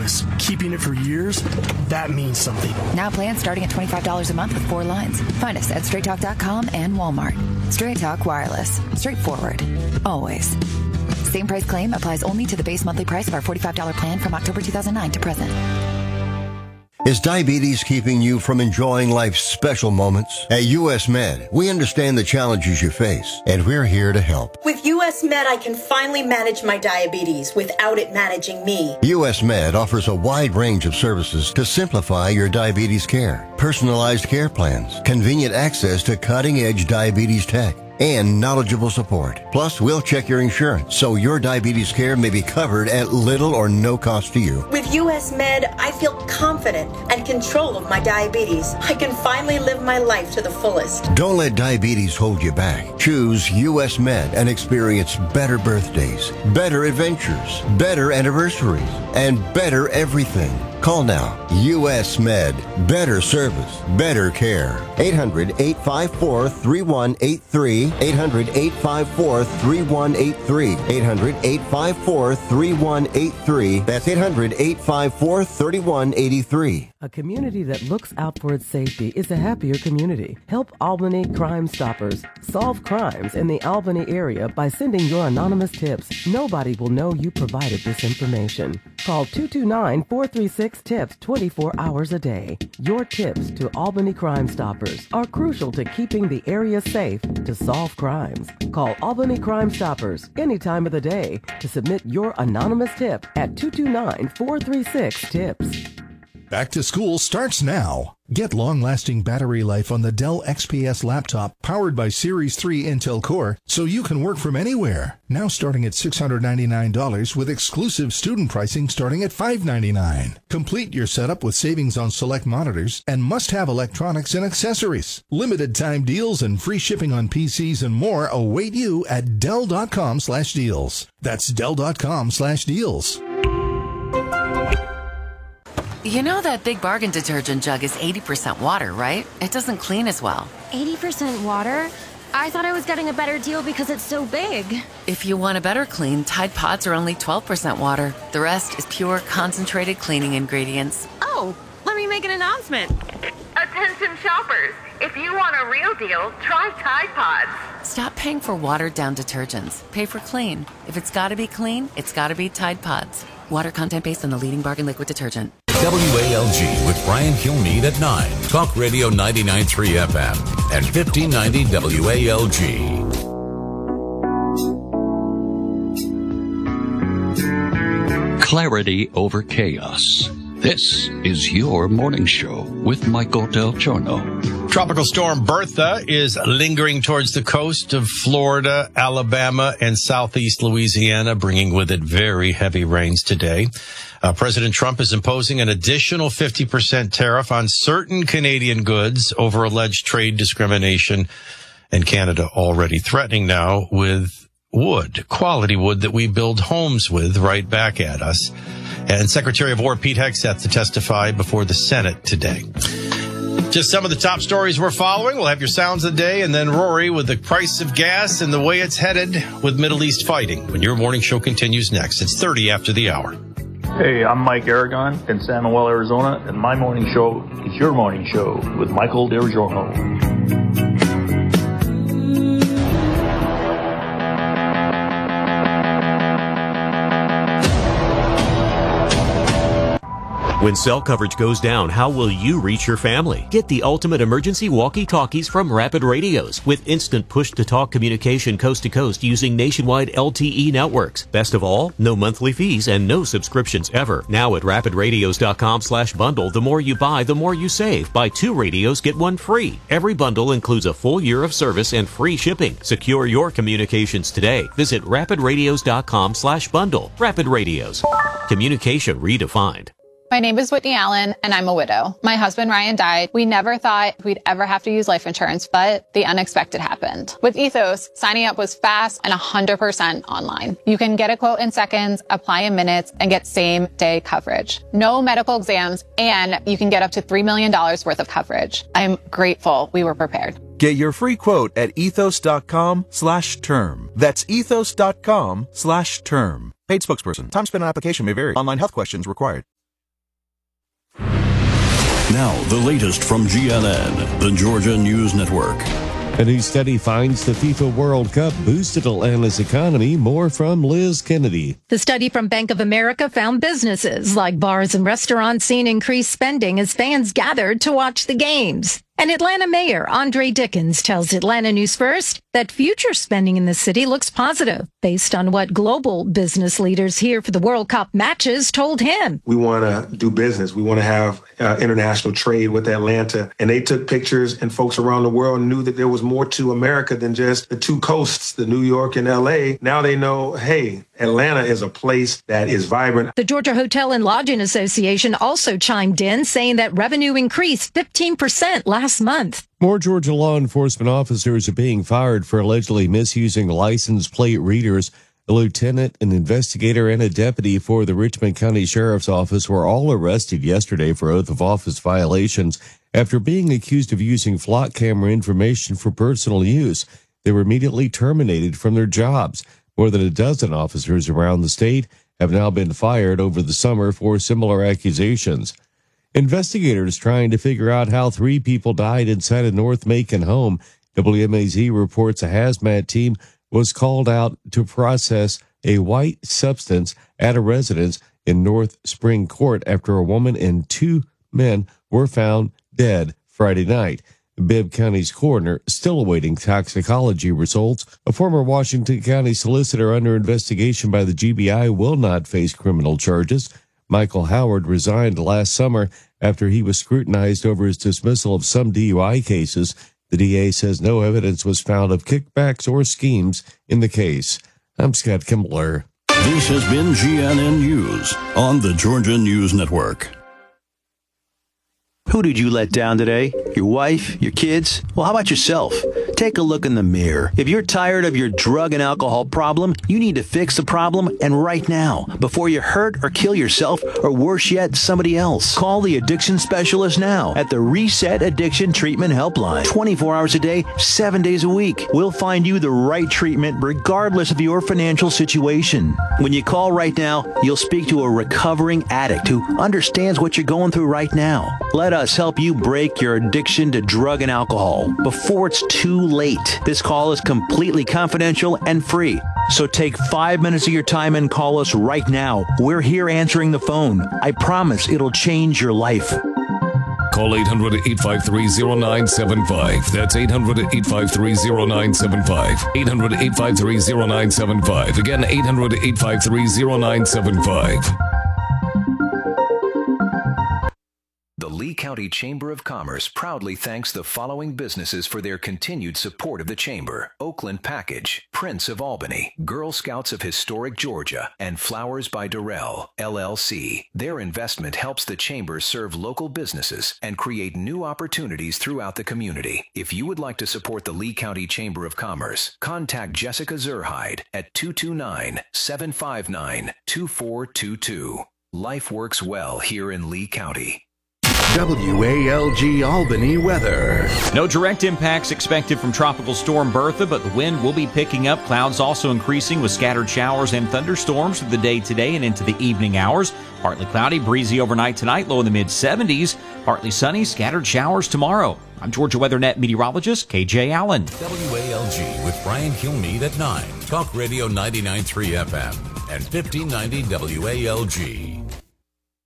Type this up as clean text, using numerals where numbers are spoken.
promise. Keeping it for years, that means something. Now plans starting at $25 a month with 4 lines. Find us at straighttalk.com and Walmart. Straight Talk Wireless. Straightforward. Always. Same price claim applies only to the base monthly price of our $45 plan from October 2009 to present. Is diabetes keeping you from enjoying life's special moments? At U.S. Med, we understand the challenges you face, and we're here to help. With U.S. Med, I can finally manage my diabetes without it managing me. U.S. Med offers a wide range of services to simplify your diabetes care. Personalized care plans, convenient access to cutting-edge diabetes tech, and knowledgeable support. Plus, we'll check your insurance so your diabetes care may be covered at little or no cost to you. With U.S. Med, I feel confident and control of my diabetes. I can finally live my life to the fullest. Don't let diabetes hold you back. Choose U.S. Med and experience better birthdays, better adventures, better anniversaries, and better everything. Call now. U.S. Med. Better service. Better care. 800-854-3183. 800-854-3183. 800-854-3183. That's 800-854-3183. A community that looks out for its safety is a happier community. Help Albany Crime Stoppers solve crimes in the Albany area by sending your anonymous tips. Nobody will know you provided this information. Call 229-436-TIPS 24 hours a day. Your tips to Albany Crime Stoppers are crucial to keeping the area safe to solve crimes. Call Albany Crime Stoppers any time of the day to submit your anonymous tip at 229-436-TIPS. Back to school starts now. Get long-lasting battery life on the Dell XPS laptop powered by Series 3 Intel Core so you can work from anywhere. Now starting at $699 with exclusive student pricing starting at $599. Complete your setup with savings on select monitors and must-have electronics and accessories. Limited time deals and free shipping on PCs and more await you at Dell.com/deals. That's Dell.com/deals. You know that Big Bargain detergent jug is 80% water, right? It doesn't clean as well. 80% water? I thought I was getting a better deal because it's so big. If you want a better clean, Tide Pods are only 12% water. The rest is pure, concentrated cleaning ingredients. Oh, let me make an announcement. Attention shoppers, if you want a real deal, try Tide Pods. Stop paying for watered-down detergents. Pay for clean. If it's gotta be clean, it's gotta be Tide Pods. Water content based on the leading bargain liquid detergent. WALG with Brian Kilmeade at 9. Talk Radio 99.3 FM and 1590 WALG. Clarity over chaos. This is your morning show with Michael Del Giorno. Tropical storm Bertha is lingering towards the coast of Florida, Alabama, and southeast Louisiana, bringing with it very heavy rains today. President Trump is imposing an additional 50% tariff on certain Canadian goods over alleged trade discrimination, and Canada already threatening now with wood, quality wood that we build homes with, right back at us. And Secretary of War Pete Hegseth to testify before the Senate today. Just some of the top stories we're following. We'll have your sounds of the day, and then Rory with the price of gas and the way it's headed with Middle East fighting. When your morning show continues next, it's 30 after the hour. Hey, I'm Mike Aragon in San Manuel, Arizona, and my morning show is your morning show with Michael Del Giorno. When cell coverage goes down, how will you reach your family? Get the ultimate emergency walkie-talkies from Rapid Radios with instant push-to-talk communication coast to coast using nationwide LTE networks. Best of all, no monthly fees and no subscriptions ever. Now at rapidradios.com/bundle, the more you buy, the more you save. Buy 2 radios, get 1 free. Every bundle includes a full year of service and free shipping. Secure your communications today. Visit rapidradios.com/bundle. Rapid Radios. Communication redefined. My name is Whitney Allen, and I'm a widow. My husband, Ryan, died. We never thought we'd ever have to use life insurance, but the unexpected happened. With Ethos, signing up was fast and 100% online. You can get a quote in seconds, apply in minutes, and get same-day coverage. No medical exams, and you can get up to $3 million worth of coverage. I'm grateful we were prepared. Get your free quote at ethos.com/term. That's ethos.com/term. Paid spokesperson. Time spent on application may vary. Online health questions required. Now, the latest from GNN, the Georgia News Network. A new study finds the FIFA World Cup boosted Atlanta's economy. More from Liz Kennedy. The study from Bank of America found businesses like bars and restaurants seeing increased spending as fans gathered to watch the games. And Atlanta Mayor Andre Dickens tells Atlanta News First that future spending in the city looks positive based on what global business leaders here for the World Cup matches told him. We want to do business. We want to have international trade with Atlanta. And they took pictures, and folks around the world knew that there was more to America than just the two coasts, the New York and LA. Now they know, hey, Atlanta is a place that is vibrant. The Georgia Hotel and Lodging Association also chimed in, saying that revenue increased 15% last month. More Georgia law enforcement officers are being fired for allegedly misusing license plate readers. A lieutenant, an investigator, and a deputy for the Richmond County Sheriff's Office were all arrested yesterday for oath of office violations after being accused of using flock camera information for personal use. They were immediately terminated from their jobs. More than a dozen officers around the state have now been fired over the summer for similar accusations. Investigators trying to figure out how 3 people died inside a North Macon home. WMAZ reports a hazmat team was called out to process a white substance at a residence in North Spring Court after a woman and 2 men were found dead Friday night. Bibb County's coroner still awaiting toxicology results. A former Washington County solicitor under investigation by the GBI will not face criminal charges. Michael Howard resigned last summer after he was scrutinized over his dismissal of some DUI cases. The DA says no evidence was found of kickbacks or schemes in the case. I'm Scott Kimbler. This has been GNN News on the Georgia News Network. Who did you let down today? Your wife? Your kids? Well, how about yourself? Take a look in the mirror. If you're tired of your drug and alcohol problem, you need to fix the problem, and right now, before you hurt or kill yourself, or worse yet, somebody else. Call the addiction specialist now at the Reset Addiction Treatment Helpline. 24 hours a day, 7 days a week. We'll find you the right treatment regardless of your financial situation. When you call right now, you'll speak to a recovering addict who understands what you're going through right now. Let us help you break your addiction to drug and alcohol before it's too late. This call is completely confidential and free. So take 5 minutes of your time and call us right now. We're here answering the phone. I promise it'll change your life. Call 800-853-0975. That's 800-853-0975. 800-853-0975. Again, 800-853-0975. The Lee County Chamber of Commerce proudly thanks the following businesses for their continued support of the Chamber: Oakland Package, Prince of Albany, Girl Scouts of Historic Georgia, and Flowers by Durrell, LLC. Their investment helps the Chamber serve local businesses and create new opportunities throughout the community. If you would like to support the Lee County Chamber of Commerce, contact Jessica Zerhide at 229-759-2422. Life works well here in Lee County. WALG Albany weather. No direct impacts expected from Tropical Storm Bertha, but the wind will be picking up. Clouds also increasing with scattered showers and thunderstorms through the day today and into the evening hours. Partly cloudy, breezy overnight tonight, low in the mid-70s. Partly sunny, scattered showers tomorrow. I'm Georgia WeatherNet meteorologist KJ Allen. WALG with Brian Kilmeade at 9. Talk Radio 99.3 FM and 1590 WALG.